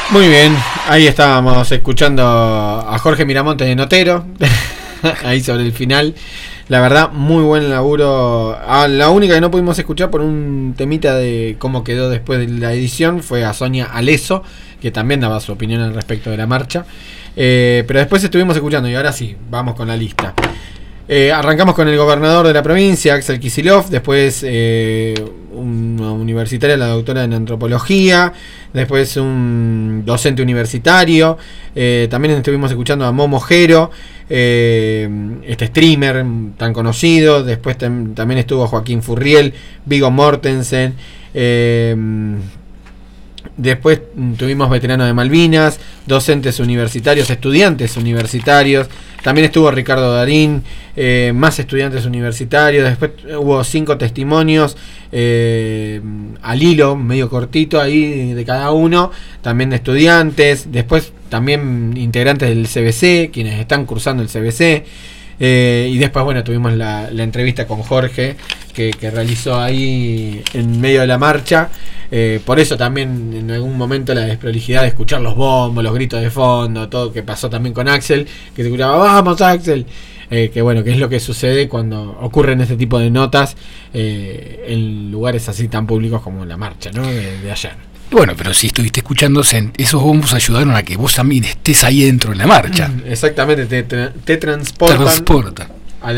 Muy bien, ahí estábamos escuchando a Jorge Miramontes de Notero, ahí sobre el final. La verdad, muy buen laburo. La única que no pudimos escuchar por un temita de cómo quedó después de la edición fue a Sonia Aleso, que también daba su opinión al respecto de la marcha. Pero después estuvimos escuchando y ahora sí, vamos con la lista. Arrancamos con el gobernador de la provincia, Axel Kicillof, después una universitaria, la doctora en antropología, después un docente universitario, también estuvimos escuchando a Momo Jero, este streamer tan conocido, después también estuvo Joaquín Furriel, Viggo Mortensen, después tuvimos veteranos de Malvinas, docentes universitarios, estudiantes universitarios. También estuvo Ricardo Darín, más estudiantes universitarios. Después hubo 5 testimonios al hilo, medio cortito ahí de cada uno. También de estudiantes. Después también integrantes del CBC, quienes están cursando el CBC. Y después, bueno, tuvimos la entrevista con Jorge que realizó ahí en medio de la marcha. Por eso también en algún momento la desprolijidad de escuchar los bombos, los gritos de fondo, todo que pasó también con Axel, que se escuchaba ¡vamos Axel! Que bueno, que es lo que sucede cuando ocurren este tipo de notas en lugares así tan públicos como la marcha, ¿no? de ayer. Bueno, pero si estuviste escuchando, esos bombos ayudaron a que vos también estés ahí dentro de la marcha. Exactamente, te transportan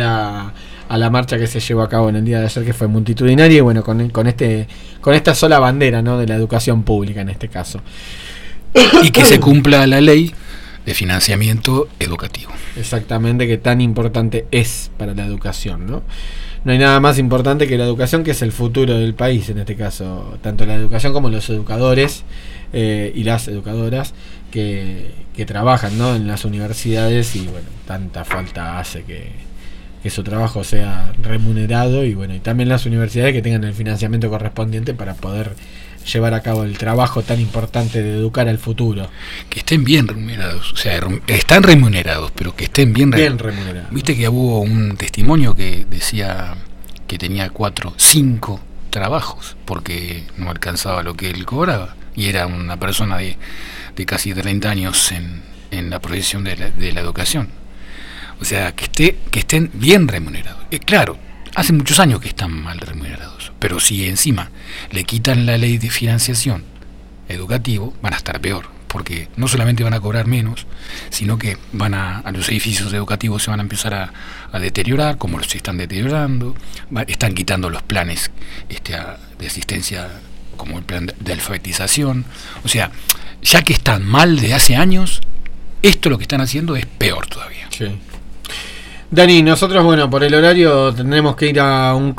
a la marcha que se llevó a cabo en el día de ayer, que fue multitudinaria y bueno, con esta sola bandera, ¿no? de la educación pública en este caso. Y que se cumpla la ley de financiamiento educativo. Exactamente, que tan importante es para la educación, ¿no? No hay nada más importante que la educación, que es el futuro del país en este caso, tanto la educación como los educadores y las educadoras que trabajan, ¿no? en las universidades, y bueno, tanta falta hace que su trabajo sea remunerado, y bueno, y también las universidades que tengan el financiamiento correspondiente para poder llevar a cabo el trabajo tan importante de educar al futuro. Que estén bien remunerados, o sea, están remunerados, pero que estén bien remunerados. Viste que hubo un testimonio que decía que tenía 4, 5 trabajos porque no alcanzaba lo que él cobraba, y era una persona de casi 30 años en la profesión de la educación. O sea, que estén bien remunerados. Claro, hace muchos años que están mal remunerados, pero si encima le quitan la ley de financiación educativo, van a estar peor, porque no solamente van a cobrar menos, sino que a los edificios educativos se van a empezar a deteriorar, como los están deteriorando, están quitando los planes de asistencia, como el plan de alfabetización. O sea, ya que están mal de hace años, esto lo que están haciendo es peor todavía. Sí. Dani, nosotros, bueno, por el horario tendremos que ir a un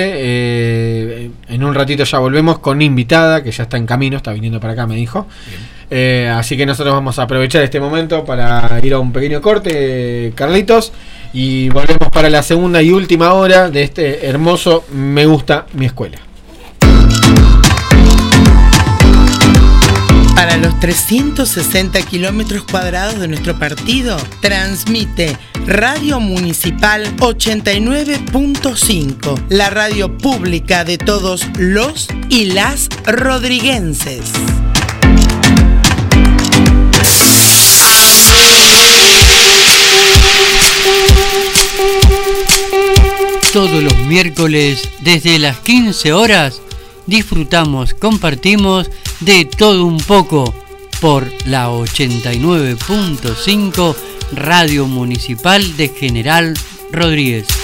corte. En un ratito ya volvemos con invitada, que ya está en camino, está viniendo para acá, me dijo. Así que nosotros vamos a aprovechar este momento para ir a un pequeño corte, Carlitos, y volvemos para la segunda y última hora de este hermoso Me Gusta Mi Escuela. Para los 360 kilómetros cuadrados de nuestro partido, transmite Radio Municipal 89.5, la radio pública de todos los y las rodriguenses. Todos los miércoles, desde las 15 horas, disfrutamos, compartimos de todo un poco por la 89.5 Radio Municipal de General Rodríguez.